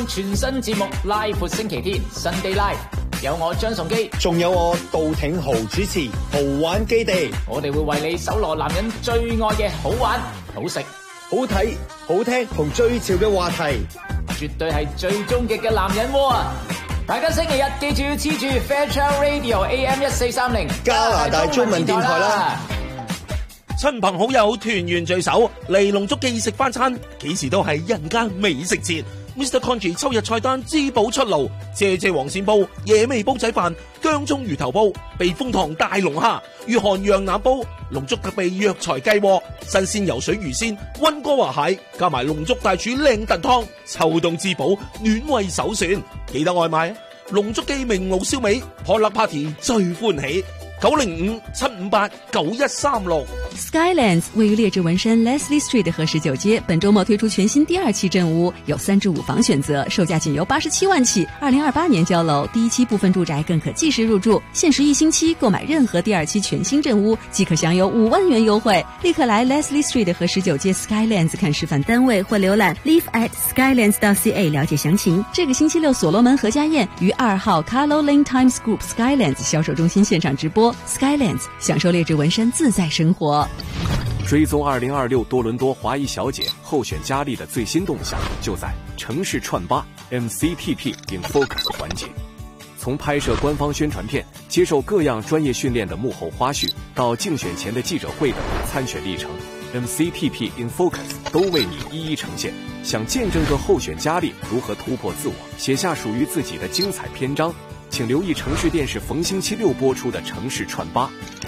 全新節目拉闊星期天 Sunday Live， 有我張崇基， 仲有我杜挺豪主持豪玩基地。 我哋會為你搜羅男人最愛嘅好玩、好食、 好睇、好聽同最潮嘅話題， 絕對係最終極嘅男人窩啊！大家星期日記住要黐住 Fairchild Radio AM 1430 加拿大中文電台啦！ 親朋好友團圓聚首嚟龍足記食翻餐，幾時都係人間美食節。Mr. Congee 秋日菜單滋補出爐，謝謝黃鱔煲、野味煲仔飯、薑葱魚頭煲、避風塘大龍蝦、御寒羊腩煲、龍足特備藥材雞鍋、新鮮游水魚鮮、溫哥華蟹，加埋龍足大廚靚燉湯，秋冬滋補暖胃首選。記得外賣啊！龍足記明爐燒味，Potluck Party 最歡喜。905-758-9136。 Skylands 位于列治文山 Leslie Street 和19街，本周末推出全新第2期镇屋，有3至5房选择，售价仅由87万起，2028年交楼，第1期部分住宅更可即时入住，限时1星期购买任何第2期全新镇屋即可享有5万元优惠。立刻来 Leslie Street 和19街 Skylands 看示范单位或浏览 live@skylands.ca 了解详情。这个星期六所罗门何家宴于2号 Carlo Lane Times Group Skylands 销售中心现场直播。Skylands 享受列治文山自在生活。 追踪2026多伦多华裔小姐候选佳丽的最新动向，就在城市串吧 MCTP in Focus 环节。从拍摄官方宣传片、接受各样专业训练的幕后花絮，到竞选前的记者会等参选历程， MCTP in Focus 都为你一一呈现。想见证个候选佳丽如何突破自我，写下属于自己的精彩篇章，請留意城市電視逢星期六播出的城市串吧。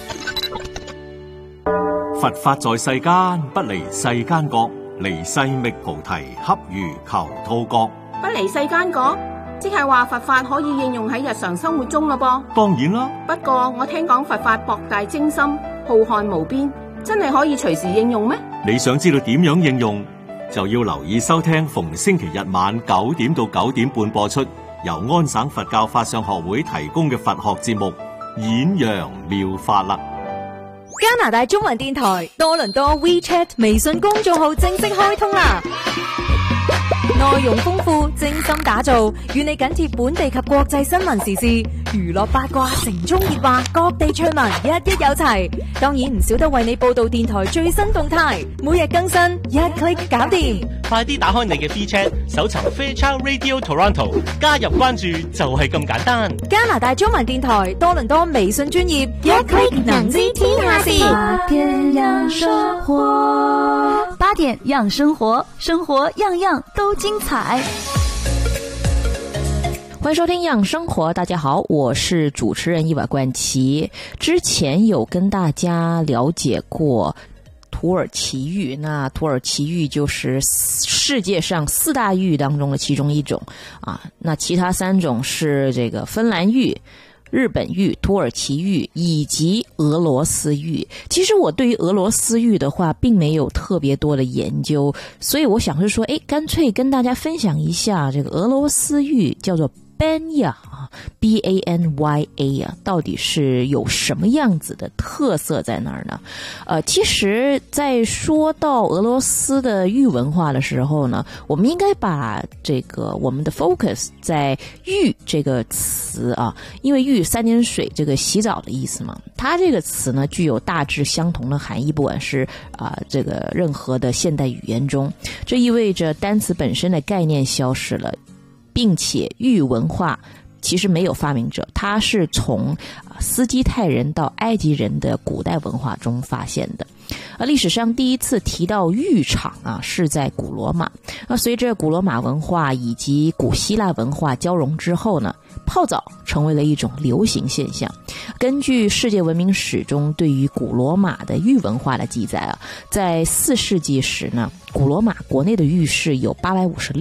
佛法在世間，不離世間覺，離世覓菩提，恰如求兔角。 不離世間覺，即係話佛法可以應用喺日常生活中咯噃。 當然啦， 不過我聽講佛法博大精深，浩瀚無邊，真係可以隨時應用咩？你想知道點樣應用，就要留意收聽逢星期日晚9點到9點半播出，由安省佛教法相學會提供嘅佛學節目《演揚妙法》啦。 加拿大中文電台多倫多 WeChat 微信公眾號正式開通啦！內容豐富，精心打造，與你緊貼本地及國際新聞時事、娛樂八卦、城中熱話、各地趣聞，一有齊。當然唔少得為你報道電台最新動態，每日更新，一 click 搞掂。 快啲打開你嘅 WeChat，搜尋 Fairchild Radio Toronto， 加入關注就係咁簡單。 加拿大中文電台多倫多微信專頁，一 click 能知天下事。8點讓生活，8點讓生活，生活樣樣都精彩。 歡迎收聽養生活，大家好，我是主持人伊娃冠琪。之前有跟大家了解過土耳其玉，那土耳其玉就是世界上4大玉當中的其中一種啊，那其他3種是這個芬蘭玉、日本玉、土耳其玉以及俄羅斯玉。其實我對於俄羅斯玉的話並沒有特別多的研究，所以我想是說乾脆跟大家分享一下這個俄羅斯玉叫做Banya B-A-N-Y-A 啊，到底是有什麼樣子的特色在那兒呢？其實在說到俄羅斯的玉文化的時候呢，我們應該把這個我們的 focus 在浴這個詞啊，因為浴3點水這個洗澡的意思嘛，它這個詞呢具有大致相同的含義，不管是這個任何的現代語言中，這意味着單詞本身的概念消失了，並且玉文化其實沒有發明者，它是從斯基泰人到埃及人的古代文化中發現的。歷史上第一次提到浴場啊，是在古羅馬。隨着古羅馬文化以及古希臘文化交融之後呢，泡澡成為了一種流行現象。根據世界文明史中對於古羅馬的浴文化的記載啊，在4世紀時呢，古羅馬國內的浴室有856